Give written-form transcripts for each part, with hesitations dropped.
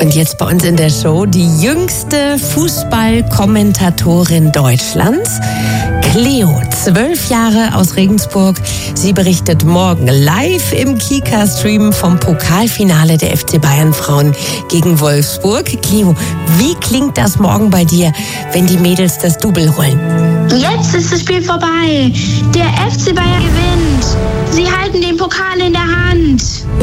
Und jetzt bei uns in der Show die jüngste Fußballkommentatorin Deutschlands, Cleo, 12 Jahre aus Regensburg. Sie berichtet morgen live im Kika-Stream vom Pokalfinale der FC Bayern Frauen gegen Wolfsburg. Cleo, wie klingt das morgen bei dir, wenn die Mädels das Double holen? Jetzt ist das Spiel vorbei. Der FC Bayern gewinnt. Sie halten den Pokal in der Hand.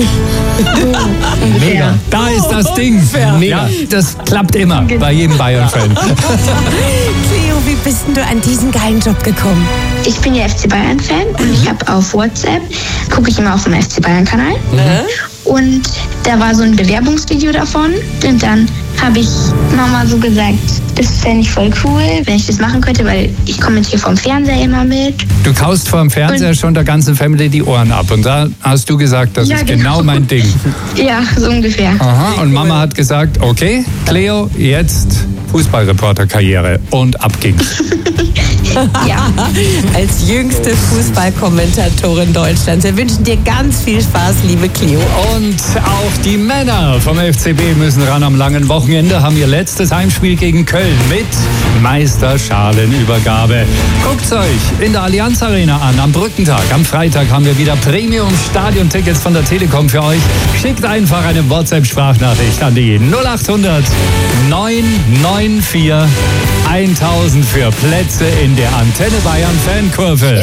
Mega. Da ist das Ding. Ja, das klappt immer bei jedem Bayern-Fan. Cleo, wie bist denn du an diesen geilen Job gekommen? Ich bin ja FC Bayern-Fan und ich habe auf WhatsApp, gucke ich immer auf dem FC Bayern-Kanal. Und da war so ein Bewerbungsvideo davon. Und dann habe ich nochmal so gesagt, das fände ich voll cool, wenn ich das machen könnte, weil ich kommentiere vom Fernseher immer mit. Du kaust vor dem Fernseher schon der ganzen Family die Ohren ab. Und da hast du gesagt, das ist genau mein Ding. Ja, so ungefähr. Aha, und Mama hat gesagt, okay, Cleo, jetzt Fußballreporterkarriere. Und ab ging's. Ja. Als jüngste Fußballkommentatorin Deutschlands. Wir wünschen dir ganz viel Spaß, liebe Cleo. Und auch die Männer vom FCB müssen ran am langen Wochenende, haben ihr letztes Heimspiel gegen Köln mit Meisterschalenübergabe. Guckt's euch in der Allianz Arena an am Brückentag. Am Freitag haben wir wieder Premium-Stadion-Tickets von der Telekom für euch. Schickt einfach eine WhatsApp-Sprachnachricht an die 0800 994 1000 für Plätze in der Antenne Bayern Fankurve.